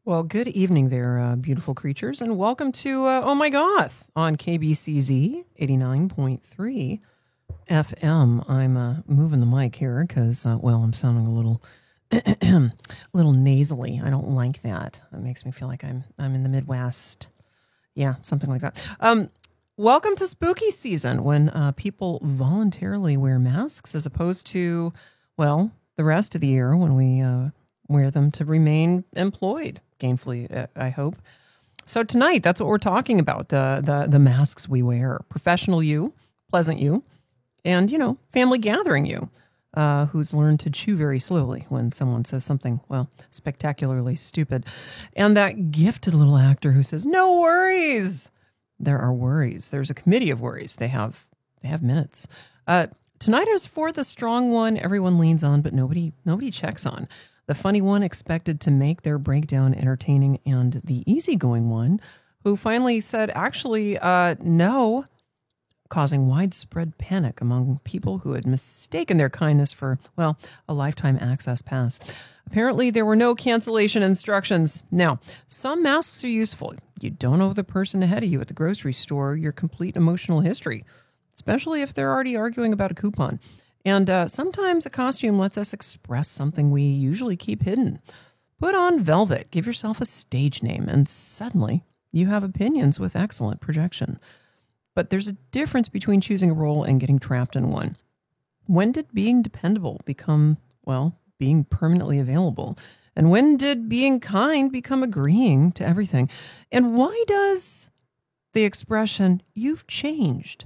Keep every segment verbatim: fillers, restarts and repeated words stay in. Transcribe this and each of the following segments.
Well, good evening there, uh, beautiful creatures, and welcome to uh, Oh My Goth on K B C Z eighty-nine point three F M. I'm uh, moving the mic here because, uh, well, I'm sounding a little, a little nasally. I don't like that. That makes me feel like I'm I'm in the Midwest. Yeah, something like that. Um, welcome to spooky season when uh, people voluntarily wear masks as opposed to, well, the rest of the year when we uh, wear them to remain employed gainfully, uh, I hope. So tonight, that's what we're talking about, uh, the, the masks we wear. Professional you, pleasant you, and, you know, family gathering you, uh, who's learned to chew very slowly when someone says something, well, spectacularly stupid. And that gifted little actor who says, no worries. There are worries. There's a committee of worries. They have they have minutes. Uh, tonight is for the strong one everyone leans on, but nobody nobody checks on. The funny one expected to make their breakdown entertaining, and the easygoing one who finally said, actually, uh, no, causing widespread panic among people who had mistaken their kindness for, well, a lifetime access pass. Apparently, there were no cancellation instructions. Now, some masks are useful. You don't owe the person ahead of you at the grocery store your complete emotional history, especially if they're already arguing about a coupon. And uh, sometimes a costume lets us express something we usually keep hidden. Put on velvet, give yourself a stage name, and suddenly you have opinions with excellent projection. But there's a difference between choosing a role and getting trapped in one. When did being dependable become, well, being permanently available? And when did being kind become agreeing to everything? And why does the expression, you've changed,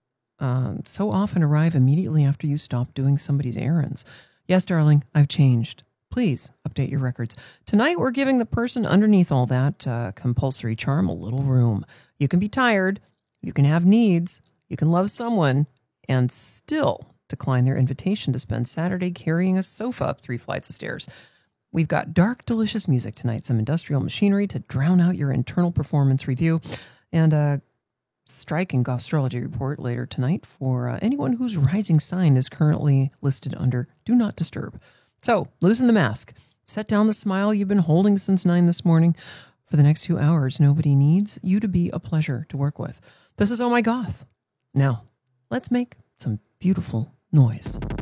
um, so often arrive immediately after you stop doing somebody's errands? Yes, darling, I've changed. Please update your records. Tonight, we're giving the person underneath all that uh, compulsory charm a little room. You can be tired. You can have needs. You can love someone and still decline their invitation to spend Saturday carrying a sofa up three flights of stairs. We've got dark, delicious music tonight, some industrial machinery to drown out your internal performance review, and a striking gostrology report later tonight for uh, anyone whose rising sign is currently listed under Do Not Disturb. So, loosen the mask. Set down the smile you've been holding since nine this morning. For the next two hours, nobody needs you to be a pleasure to work with. This is Oh My Goth. Now, let's make some beautiful noise.